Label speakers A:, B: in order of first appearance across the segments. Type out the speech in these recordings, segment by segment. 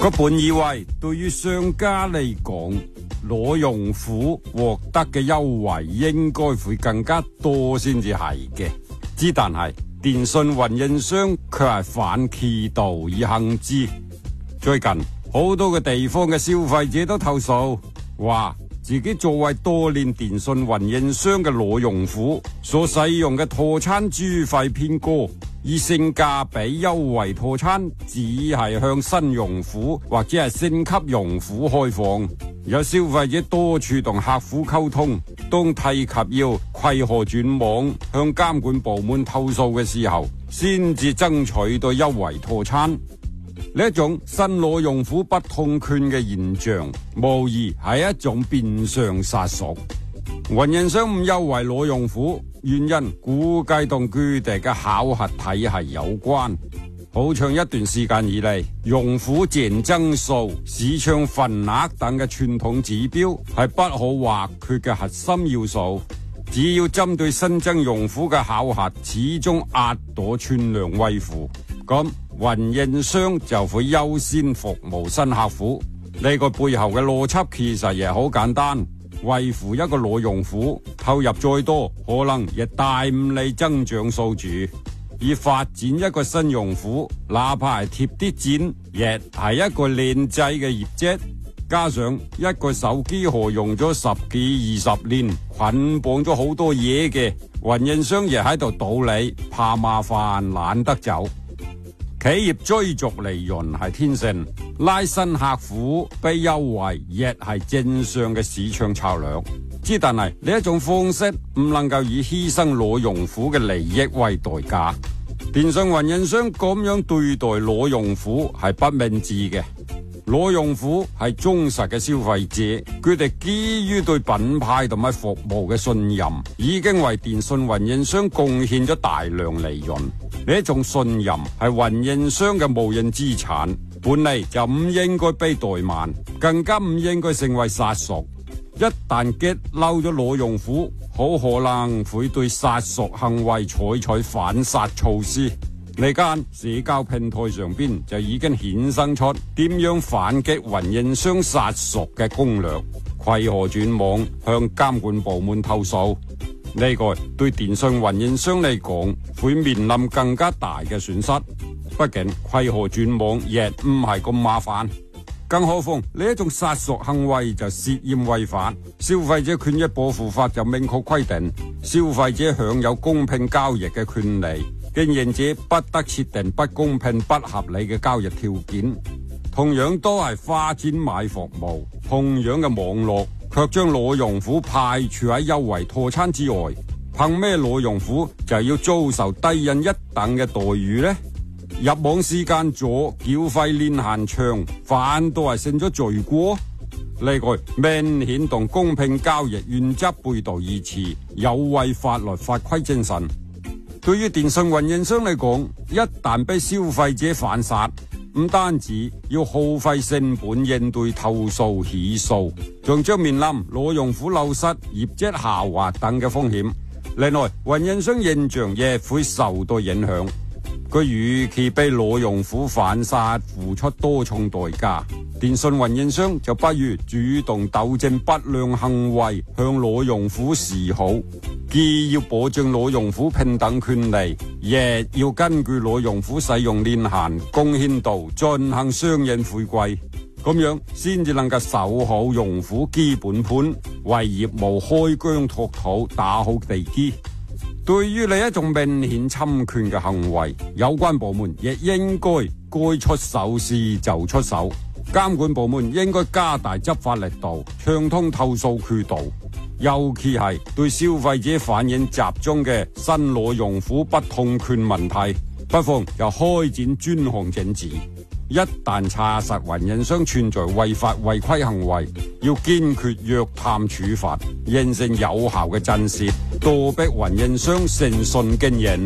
A: 佢本以為對於商家嚟講，攞用戶獲得嘅優惠應該會更加多先至係嘅，但係電信運營商卻係反其道而行之。最近好多嘅地方嘅消費者都投訴，話自己作為多年電信運營商嘅攞用戶，所使用嘅套餐資費偏高，而性價比優惠套餐只係向新用戶或者係升級用戶開放。有消費者多處同客服溝通，當提及要攜何轉網向監管部門投訴嘅時候，先至爭取到優惠套餐。呢一種新攞用戶不通權嘅現象，無疑係一種變相殺熟。運營商唔優惠攞用戶，原因估計同佢哋嘅考核體系有關。好長一段時間以嚟，用戶淨增數、市場份額等嘅傳統指標係不可或缺嘅核心要素。只要針對新增用戶嘅考核，始終壓倒存量為負，咁運營商就會優先服務新客戶。呢個背後嘅邏輯其實亦好簡單，維護一個老用戶，投入再多，可能亦帶唔嚟增長數字。而發展一個新用戶，哪怕係貼啲錢，亦係一個靚仔嘅業績。加上一個手機殼用咗10幾20年，捆綁咗好多嘢嘅運營商，亦喺度道理，怕麻煩懶得走。企業追逐利潤係天性，拉新客戶俾優惠亦係正常嘅市場策略。但係呢一種方式唔能夠以犧牲攞用戶嘅利益為代價。電信運營商咁樣對待攞用戶係不明智嘅。攞用戶係忠實嘅消費者，佢哋基於對品牌同埋服務嘅信任，已經為電信運營商貢獻咗大量利潤。呢一種信任係運營商嘅無形資產，本嚟就唔應該被怠慢，更加唔應該成為殺熟。一旦激嬲咗攞用戶，好可能會對殺熟行為採取反殺措施。呢間社交平台上邊就已經衍生出點樣反擊運營商殺熟嘅攻略，攜何轉網向監管部門投訴。呢個對電信運營商嚟講會面臨更加大嘅損失，畢竟攜何轉網亦唔係咁麻煩。更何況呢一種殺熟行為就涉嫌違法，消費者權益保護法就明確規定，消費者享有公平交易嘅權利，經營者不得設定不公平不合理嘅交易條件。同樣都係花錢買服務，同樣嘅網絡卻將攞用戶排除喺優惠套餐之外，憑咩攞用戶就要遭受低人一等嘅待遇呢？入網時間左，繳費年限長，反倒係成咗罪過。呢個明顯同公平交易原則背道而馳，有違法律法規精神。對於電信運營商嚟講，一旦被消費者反殺，唔單止要耗費成本應對投訴起訴，仲將面臨攞用戶流失、業績下滑等嘅風險。另外，運營商形象亦會受到影響。佢與其被攞用戶反殺付出多重代價，電信運營商就不如主動糾正不良行為，向攞用戶示好。既要保證攞用戶平等權利，亦要根據攞用戶使用年限、貢獻度進行相應回饋，咁樣先至能夠守好用戶基本盤，為業務開疆拓土打好地基。對於呢一種明顯侵權嘅行為，有關部門亦應該出手時就出手，監管部門應該加大執法力度，暢通投訴渠道，尤其係對消費者反映集中嘅新攞用戶不通權問題，不妨又開展專項整治。一旦查實運營商存在違法違規行為，要堅決約談處罰，形成有效嘅震懾，躲逼運營商誠信經營。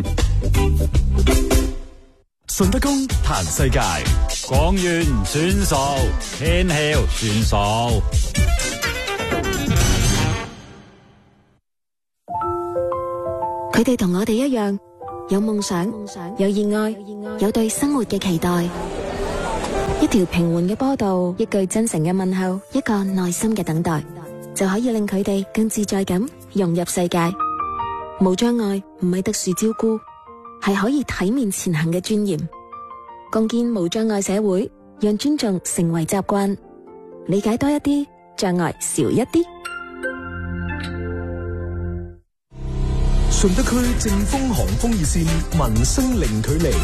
B: 順德公談世界，
A: 講完算數，天曉算數。
C: 佢哋同我哋一樣，有夢想，有熱愛，有對生活嘅期待。一一條平緩嘅坡道，一句真誠嘅問候，一個耐心嘅等待，就可以令佢哋更自在咁融入世界。無障礙唔係特殊照顧，係可以體面前行嘅尊嚴。共建無障礙社會，讓尊重成為習慣，理解多一啲，障礙少一啲。
B: 順德區正豐航風熱線民生零距離。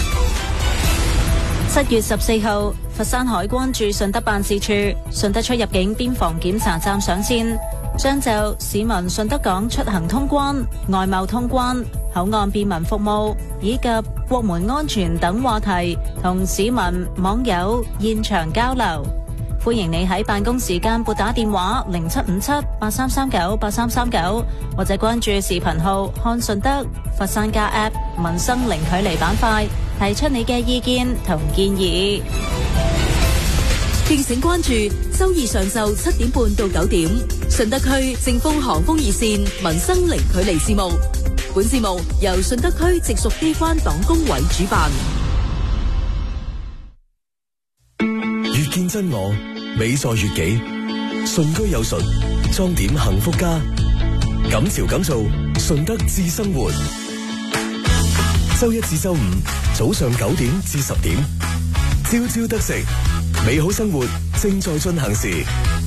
D: 7月14號，佛山海關駐順德辦事處、順德出入境邊防檢查站上線，將就市民順德港出行通關、外貿通關、口岸便民服務以及國門安全等話題，同市民網友現場交流。歡迎你喺辦公時間撥打電話075783398339，或者關注視頻號看順德佛山加 App 民生零距離板塊，提出你嘅意見同建議。
E: 敬請關注周二上晝7點半到9點，順德區正豐航風熱線民生零距離節目。本節目由順德區直屬機關黨工委主辦。
B: 遇見真我，美在悅己。順居有順，裝點幸福家。感潮感做，順德智生活。周一至周五早上9點至10點，朝朝得食，美好生活正在進行時。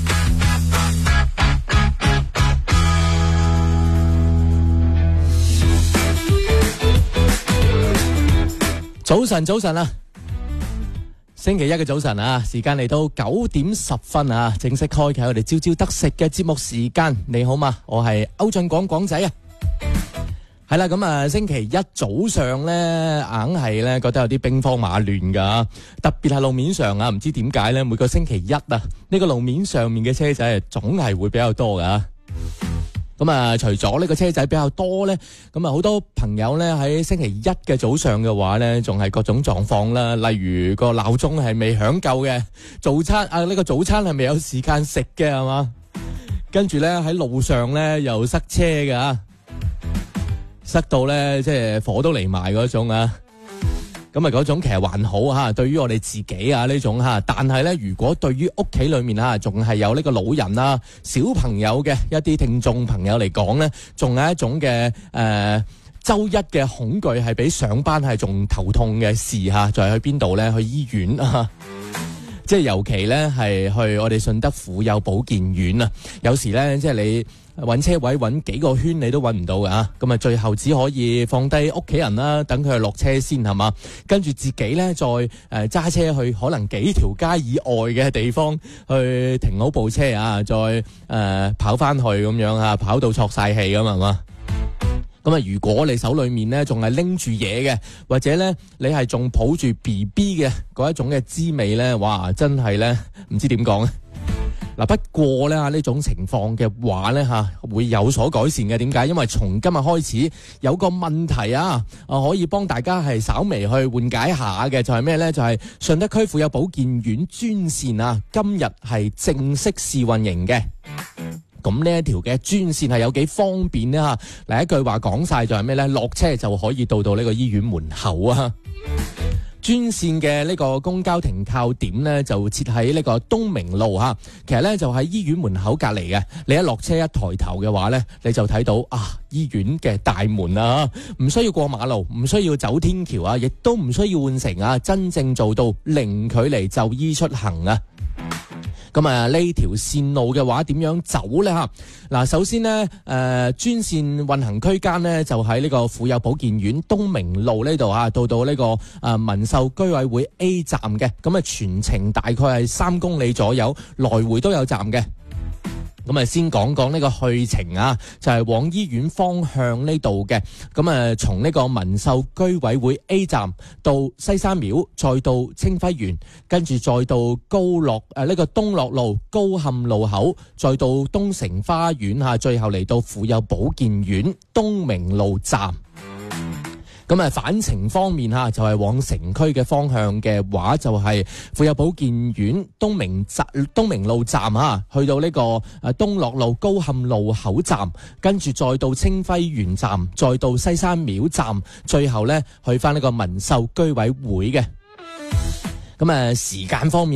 F: 早晨啊！星期一嘅早晨啊，時間嚟到9點10分啊，正式開啟我哋朝朝得食嘅節目時間。你好嘛？我係歐俊廣仔啊。係啦，咁啊，星期一早上咧，硬係咧覺得有啲兵荒馬亂噶，特別係路面上啊，唔知點解咧，每個星期一啊，呢個路面上面嘅車仔總係會比較多噶。咁啊，除咗呢個車仔比較多咧，咁啊好多朋友咧喺星期一嘅早上嘅話咧，仲係各種狀況啦，例如個鬧鐘係未響夠嘅，早餐啊呢個早餐係未有時間食嘅係嘛，跟住咧喺路上咧又塞車㗎，塞到咧即係火都嚟埋嗰種啊！咁啊嗰種其實還好吓，對於我哋自己啊呢種吓，但係咧如果對於屋企裏面啊仲係有呢個老人啊小朋友嘅一啲聽眾朋友嚟講咧，仲有一種嘅周一嘅恐懼係比上班係仲頭痛嘅事吓，就係去邊度咧？去醫院啊！即係尤其咧係去我哋順德婦幼保健院啊，有時咧即係你揾車位揾幾個圈你都揾唔到㗎，咁啊最後只可以放低屋企人啦，等佢落車先係嘛，跟住自己咧再揸車去可能幾條街以外嘅地方去停好部車啊，再跑翻去咁樣啊，跑到錯晒氣咁係嘛。咁啊，如果你手裏面咧仲係拎住嘢嘅，或者咧你係仲抱住 BB 嘅嗰一種嘅滋味咧，哇，真係咧唔知點講咧。嗱，不過咧呢種情況嘅話咧會有所改善嘅。點解？因為從今日開始有個問題啊，可以幫大家係稍微去緩解下嘅，就係咩咧？就係順德區婦幼保健院專線啊，今日係正式試運營嘅。咁呢一條嘅專線係有幾方便呢？嗱，一句話講晒就係咩呢？落車就可以到呢個醫院門口啊！專線嘅呢個公交停靠點呢，就設喺呢個東明路吓，其實呢，就喺醫院門口隔籬嘅。你一落車一抬頭嘅話呢，你就睇到醫院嘅大門啊，唔需要過馬路，唔需要走天橋啊，亦都唔需要換乘真正做到零距離就醫出行啊！咁啊，呢條線路嘅話點樣走呢？嗱，首先呢，專線運行區間呢，就喺呢個婦幼保健院東明路呢度到呢個民秀居委會 A 站嘅，咁啊全程大概係3公里左右，來回都有站嘅。咁啊，先講講呢個去程啊，就係往醫院方向呢度嘅。咁啊，從呢個民秀居委會 A 站到西山廟，再到清輝園，跟住再到呢個東樂路高磡路口，再到東城花園最後嚟到婦幼保健院東明路站。咁啊，反程方面就係往城區嘅方向嘅話，就係婦幼保健院東明路站去到呢個東樂路高磡路口站，跟住再到清輝園站，再到西山廟站，最後咧去翻呢個民秀居委會嘅。咁啊，時間方面